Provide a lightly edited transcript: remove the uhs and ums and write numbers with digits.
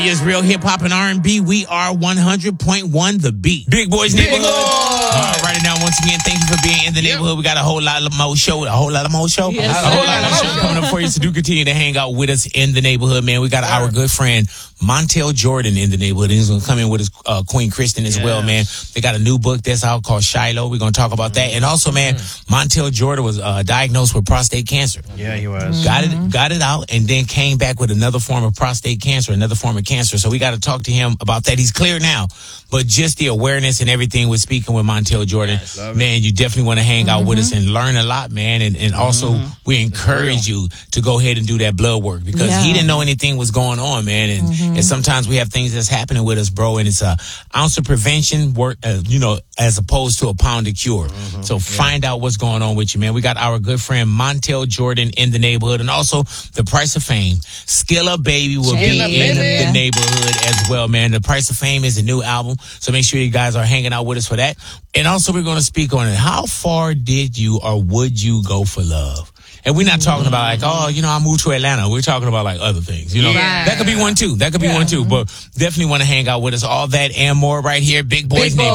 Is real hip hop and R&B. We are 100.1 The Beat. Big Boys Neighborhood. Write it down once again. Thank you for being in the neighborhood. We got a whole lot more show. Yes, a whole lot more show coming up for you. So do continue to hang out with us in the neighborhood, man. We got our good friend Montel Jordan in the neighborhood. He's going to come in with his Queen Kristen as well, man. They got a new book that's out called Shiloh. We're going to talk about that. And also, man, Montel Jordan was diagnosed with prostate cancer. Yeah, he was. Got it out, and then came back with another form of prostate cancer, another form of cancer. So we got to talk to him about that. He's clear now, but just the awareness and everything with speaking with Montel Jordan, man, you definitely want to hang out with us and learn a lot, man. And also, we encourage you to go ahead and do that blood work because he didn't know anything was going on, man. And sometimes we have things that's happening with us, bro, and it's a ounce of prevention work, as opposed to a pound of cure. So find out what's going on with you, man. We got our good friend Montel Jordan in the neighborhood, and also The Price of Fame. Skilla Baby will be in the neighborhood as well, man. The Price of Fame is a new album, so make sure you guys are hanging out with us for that. And also, we're going to speak on it. How far did you or would you go for love? And we're not talking about like, I moved to Atlanta. We're talking about like other things, That could be one too. But definitely want to hang out with us. All that and more right here. Big Boys Neighborhood.